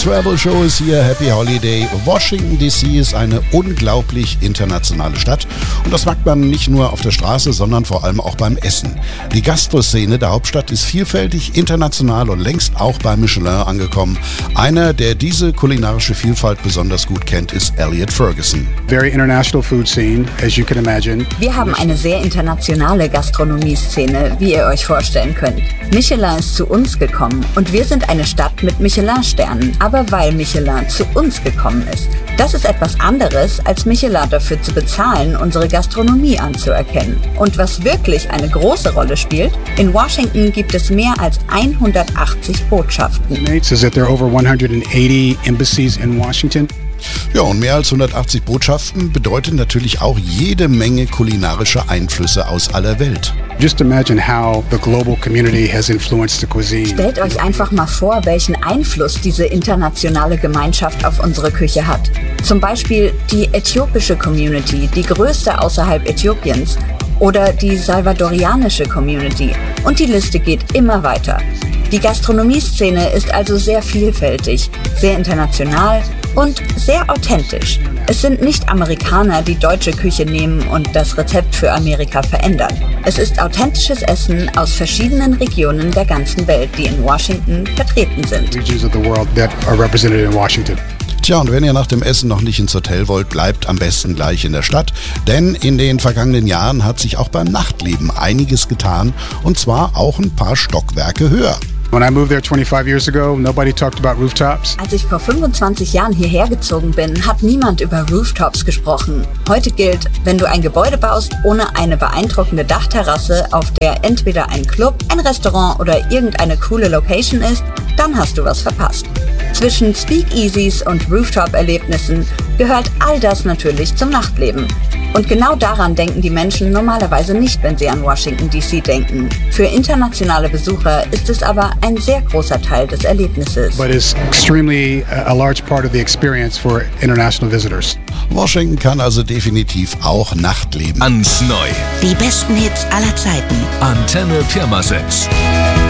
Travel Show ist hier, Happy Holiday. Washington DC ist eine unglaublich internationale Stadt und das merkt man nicht nur auf der Straße, sondern vor allem auch beim Essen. Die Gastroszene der Hauptstadt ist vielfältig, international und längst auch bei Michelin angekommen. Einer, der diese kulinarische Vielfalt besonders gut kennt, ist Elliot Ferguson. Very international food scene, as you can imagine. Wir haben eine sehr internationale Gastronomie-Szene, wie ihr euch vorstellen könnt. Michelin ist zu uns gekommen und wir sind eine Stadt mit Michelin-Sternen, aber weil Michelin zu uns gekommen ist. Das ist etwas anderes, als Michelin dafür zu bezahlen, unsere Gastronomie anzuerkennen. Und was wirklich eine große Rolle spielt, in Washington gibt es mehr als 180 Botschaften. Is that there are over 180 embassies in Washington. Ja, und mehr als 180 Botschaften bedeutet natürlich auch jede Menge kulinarische Einflüsse aus aller Welt. Just imagine how the global community has influenced the cuisine. Stellt euch einfach mal vor, welchen Einfluss diese internationale Gemeinschaft auf unsere Küche hat. Zum Beispiel die äthiopische Community, die größte außerhalb Äthiopiens, oder die salvadorianische Community. Und die Liste geht immer weiter. Die Gastronomieszene ist also sehr vielfältig, sehr international und sehr authentisch. Es sind nicht Amerikaner, die deutsche Küche nehmen und das Rezept für Amerika verändern. Es ist authentisches Essen aus verschiedenen Regionen der ganzen Welt, die in Washington vertreten sind. Regions of the world that are represented in Washington. Tja, und wenn ihr nach dem Essen noch nicht ins Hotel wollt, bleibt am besten gleich in der Stadt. Denn in den vergangenen Jahren hat sich auch beim Nachtleben einiges getan. Und zwar auch ein paar Stockwerke höher. When I moved there 25 years ago, nobody talked about rooftops. Als ich vor 25 Jahren hierher gezogen bin, hat niemand über Rooftops gesprochen. Heute gilt, wenn du ein Gebäude baust ohne eine beeindruckende Dachterrasse, auf der entweder ein Club, ein Restaurant oder irgendeine coole Location ist, dann hast du was verpasst. Zwischen Speakeasies und Rooftop-Erlebnissen gehört all das natürlich zum Nachtleben. Und genau daran denken die Menschen normalerweise nicht, wenn sie an Washington DC denken. Für internationale Besucher ist es aber ein sehr großer Teil des Erlebnisses. But it's extremely a large part of the experience for international visitors. Washington kann also definitiv auch Nachtleben. Ans Neu. Die besten Hits aller Zeiten. Antenne Pirmasens.